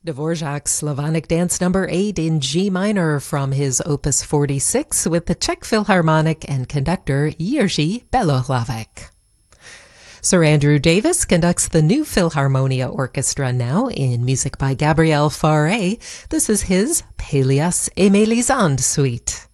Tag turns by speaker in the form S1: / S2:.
S1: Dvorak's Slavonic Dance Number 8 in G minor from his Opus 46 with the Czech Philharmonic and conductor Jiří Belohlavek. Sir Andrew Davis conducts the New Philharmonia Orchestra now in music by Gabriel Fauré. This is his Pelléas et Mélisande Suite.